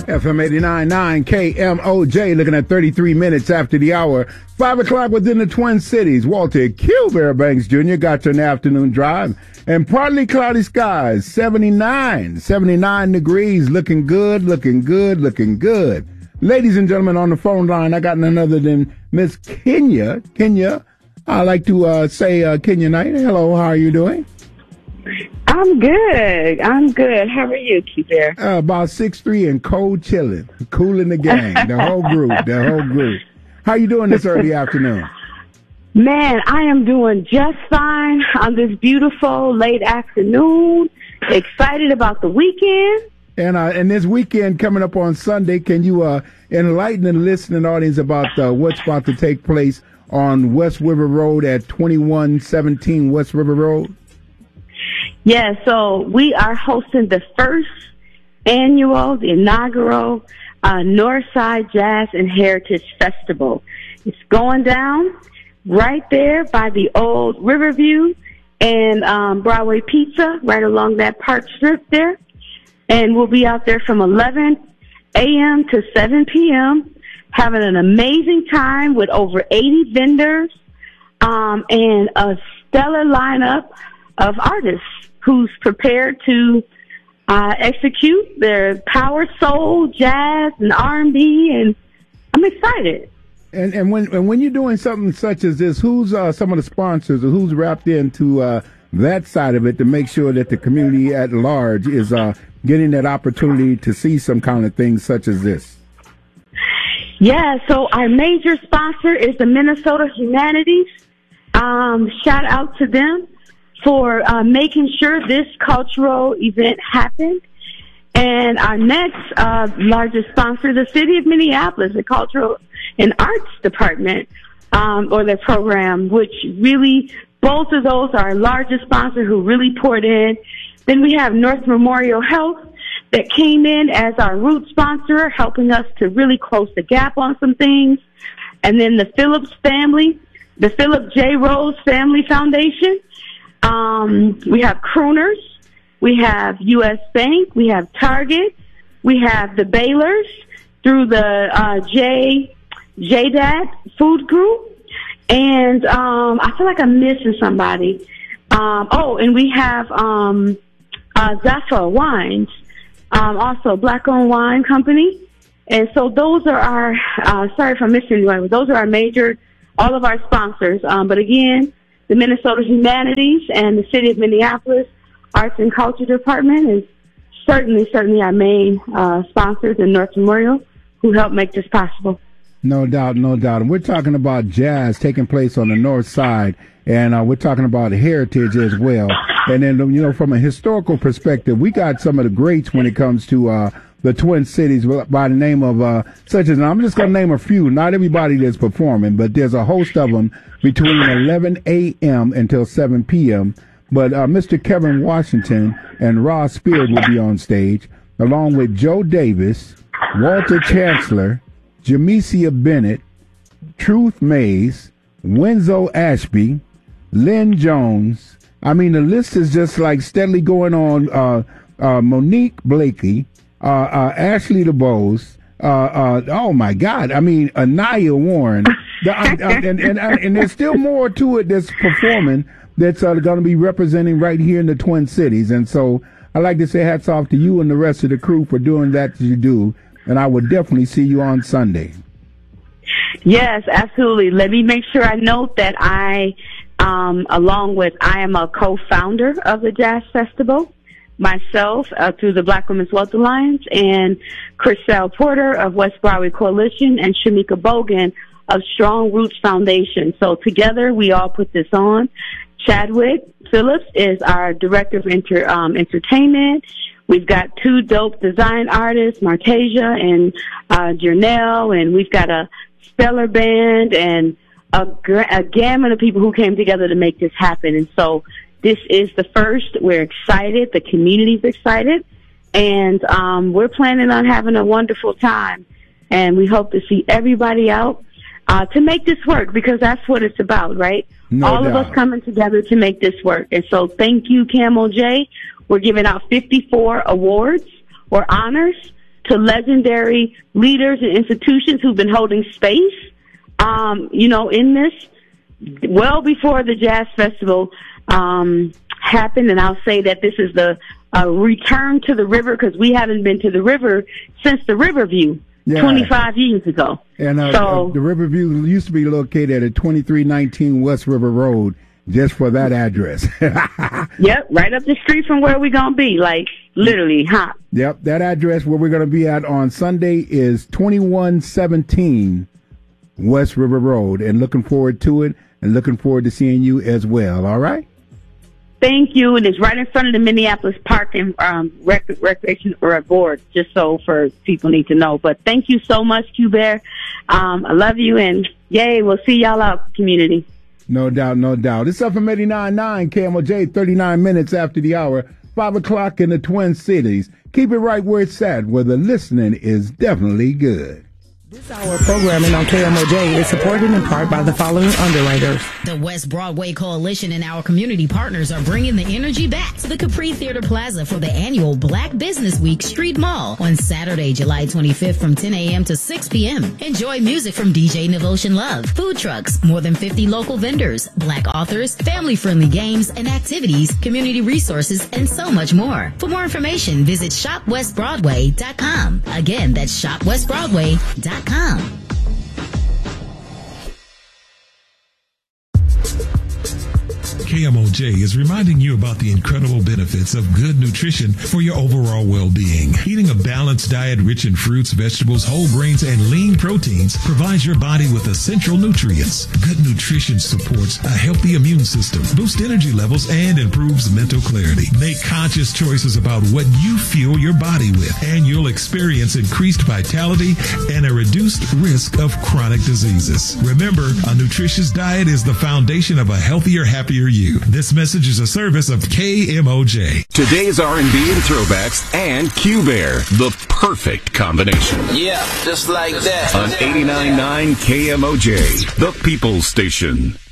FM 89.9 KMOJ, looking at 33 minutes after the hour. 5 o'clock within the Twin Cities. Walter Q. Fairbanks Jr. got you an afternoon drive. And partly cloudy skies, 79 degrees, looking good. Ladies and gentlemen, on the phone line, I got none other than Miss Kenya. I like to say Kenya Knight. Hello, how are you doing? I'm good. How are you, Q-Bear? About 6'3" and cold chilling, cooling the gang, the whole group. How you doing this early afternoon? Man, I am doing just fine on this beautiful late afternoon. Excited about the weekend. And this weekend coming up on Sunday, can you enlighten the listening audience about what's about to take place on West River Road at 2117 West River Road? Yeah, so we are hosting the first annual, the inaugural Northside Jazz and Heritage Festival. It's going down right there by the old Riverview and Broadway Pizza, right along that park strip there. And we'll be out there from 11 a.m. to 7 p.m., having an amazing time with over 80 vendors and a stellar lineup of artists who's prepared to execute their power soul, jazz, and R&B, and I'm excited. And when you're doing something such as this, who's some of the sponsors, or who's wrapped into that side of it to make sure that the community at large is getting that opportunity to see some kind of things such as this? Yeah, so our major sponsor is the Minnesota Humanities. Shout out to them for making sure this cultural event happened. And our next largest sponsor, the City of Minneapolis, the Cultural and Arts Department, or their program, which really, both of those are our largest sponsor who really poured in. Then we have North Memorial Health that came in as our root sponsor, helping us to really close the gap on some things. And then the Phillips family, the Philip J. Rose Family Foundation. We have Crooners, we have U.S. Bank, we have Target, we have the Baylors through the JDAT Food Group, and I feel like I'm missing somebody. And we have Zaffa Wines, also Black-owned wine company. And so those are our, sorry if I'm missing anyone, but those are our major, all of our sponsors. But again, the Minnesota Humanities and the City of Minneapolis Arts and Culture Department is certainly our main sponsors in North Memorial who helped make this possible. No doubt. And we're talking about jazz taking place on the north side, and we're talking about heritage as well. And then, from a historical perspective, we got some of the greats when it comes to the Twin Cities by the name of such as, and I'm just going to name a few, not everybody that's performing, but there's a host of them between 11 a.m. until 7 p.m. But Mr. Kevin Washington and Ross Spears will be on stage, along with Joe Davis, Walter Chancellor, Jamesia Bennett, Truth Mays, Wenzo Ashby, Lynn Jones. I mean, the list is just like steadily going on. Monique Blakey, Ashley DeBose, oh my God! I mean, Anaya Warren, and there's still more to it that's performing that's going to be representing right here in the Twin Cities. And so I'd like to say hats off to you and the rest of the crew for doing that as you do. And I would definitely see you on Sunday. Yes, absolutely. Let me make sure I note that I am a co-founder of the Jazz Festival. Myself, through the Black Women's Wealth Alliance, and Chriselle Porter of West Broadway Coalition, and Shamika Bogan of Strong Roots Foundation. So together we all put this on. Chadwick Phillips is our director of entertainment. We've got two dope design artists, Martasia and Jernell, and we've got a stellar band and a gamut of people who came together to make this happen. And so this is the first. We're excited. The community's excited. And we're planning on having a wonderful time. And we hope to see everybody out to make this work, because that's what it's about, right? All of us coming together to make this work. And so thank you, Camo J. We're giving out 54 awards or honors to legendary leaders and institutions who've been holding space, in this well before the Jazz Festival happened. And I'll say that this is the return to the river, because we haven't been to the river since the Riverview 25 years ago. And the Riverview used to be located at 2319 West River Road, just for that address. Yep, right up the street from where we're going to be, like literally, huh? Yep, that address where we're going to be at on Sunday is 2117 West River Road, and looking forward to it, and looking forward to seeing you as well, all right? Thank you, and it's right in front of the Minneapolis Park and Recreation Board, just so for people need to know. But thank you so much, Q-Bear. I love you, and yay, we'll see y'all out, community. No doubt, no doubt. It's up from 89.9 KMOJ, 39 minutes after the hour, 5 o'clock in the Twin Cities. Keep it right where it's at, where the listening is definitely good. This hour of programming on KMOJ is supported in part by the following underwriters. The West Broadway Coalition and our community partners are bringing the energy back to the Capri Theater Plaza for the annual Black Business Week Street Mall on Saturday, July 25th from 10 a.m. to 6 p.m. Enjoy music from DJ Devotion Love, food trucks, more than 50 local vendors, Black authors, family-friendly games and activities, community resources, and so much more. For more information, visit shopwestbroadway.com. Again, that's shopwestbroadway.com. KMOJ is reminding you about the incredible benefits of good nutrition for your overall well-being. Eating a balanced diet rich in fruits, vegetables, whole grains, and lean proteins provides your body with essential nutrients. Good nutrition supports a healthy immune system, boosts energy levels, and improves mental clarity. Make conscious choices about what you fuel your body with, and you'll experience increased vitality and a reduced risk of chronic diseases. Remember, a nutritious diet is the foundation of a healthier, happier you. This message is a service of KMOJ. Today's R&B and throwbacks and Q-Bear, the perfect combination. Yeah, just like that. On 89.9 KMOJ, the People's Station.